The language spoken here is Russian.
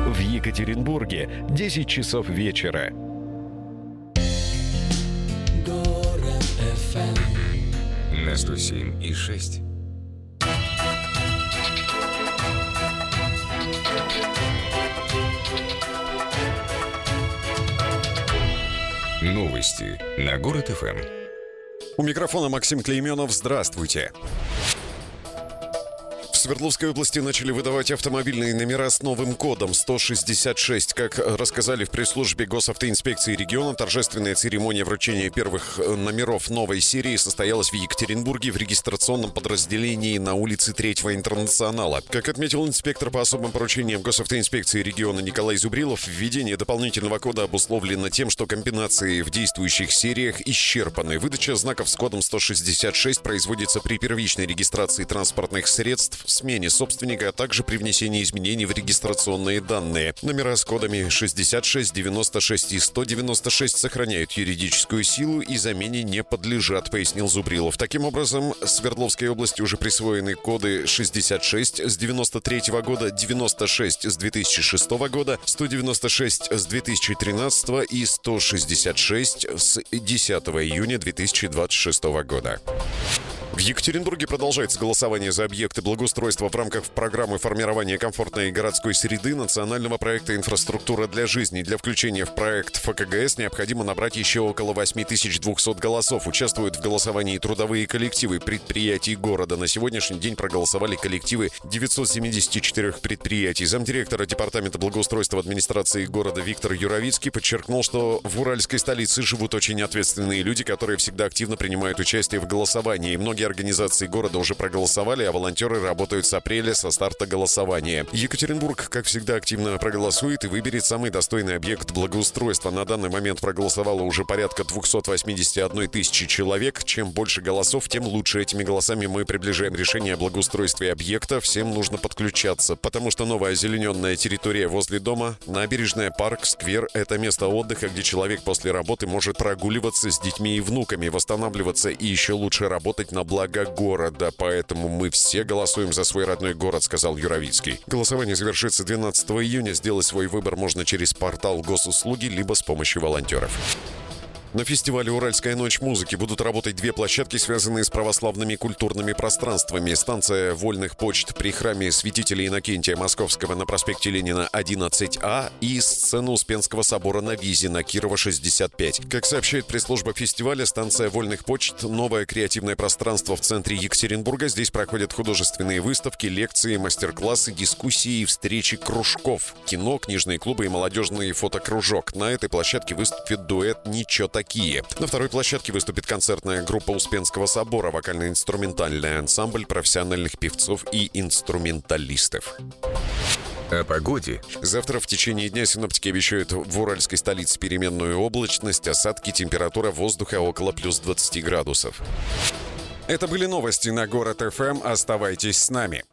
В Екатеринбурге 10 часов вечера. Город FM на 107,6. Новости на Город ФМ. У микрофона Максим Клейменов. Здравствуйте. В Свердловской области начали выдавать автомобильные номера с новым кодом 166. Как рассказали в пресс-службе Госавтоинспекции региона, торжественная церемония вручения первых номеров новой серии состоялась в Екатеринбурге в регистрационном подразделении на улице Третьего Интернационала. Как отметил инспектор по особым поручениям Госавтоинспекции региона Николай Зубрилов, введение дополнительного кода обусловлено тем, что комбинации в действующих сериях исчерпаны. Выдача знаков с кодом 166 производится при первичной регистрации транспортных средств, смене собственника, а также при внесении изменений в регистрационные данные. Номера с кодами 66, 96 и 196 сохраняют юридическую силу и замене не подлежат, пояснил Зубрилов. Таким образом, Свердловской области уже присвоены коды 66 с 93 года, 96 с 2006 года, 196 с 2013 и 166 с 10 июня 2026 года. В Екатеринбурге продолжается голосование за объекты благоустройства в рамках программы формирования комфортной городской среды национального проекта «Инфраструктура для жизни». Для включения в проект ФКГС необходимо набрать еще около 8200 голосов. Участвуют в голосовании трудовые коллективы предприятий города. На сегодняшний день проголосовали коллективы 974 предприятий. Замдиректора департамента благоустройства администрации города Виктор Юровицкий подчеркнул, что в уральской столице живут очень ответственные люди, которые всегда активно принимают участие в голосовании. Многие организации города уже проголосовали, а волонтеры работают с апреля со старта голосования. Екатеринбург, как всегда, активно проголосует и выберет самый достойный объект благоустройства. На данный момент проголосовало уже порядка 281 тысячи человек. Чем больше голосов, тем лучше. Этими голосами мы приближаем решение о благоустройстве объекта. Всем нужно подключаться, потому что новая озелененная территория возле дома, набережная, парк, сквер — это место отдыха, где человек после работы может прогуливаться с детьми и внуками, восстанавливаться и еще лучше работать на благо города. Поэтому мы все голосуем за свой родной город, сказал Юровицкий. Голосование завершится 12 июня. Сделать свой выбор можно через портал госуслуги либо с помощью волонтеров. На фестивале «Уральская ночь музыки» будут работать две площадки, связанные с православными культурными пространствами. Станция вольных почт при храме святителя Иннокентия Московского на проспекте Ленина 11А и сцена Успенского собора на Визе на Кирова 65. Как сообщает пресс-служба фестиваля, станция вольных почт — новое креативное пространство в центре Екатеринбурга. Здесь проходят художественные выставки, лекции, мастер-классы, дискуссии и встречи кружков. Кино, книжные клубы и молодежный фотокружок. На этой площадке выступит дуэт «Ничего такие». На второй площадке выступит концертная группа Успенского собора, вокально-инструментальный ансамбль профессиональных певцов и инструменталистов. О погоде. Завтра в течение дня синоптики обещают в уральской столице переменную облачность, осадки, температура воздуха около плюс 20 градусов. Это были новости на Город ФМ. Оставайтесь с нами.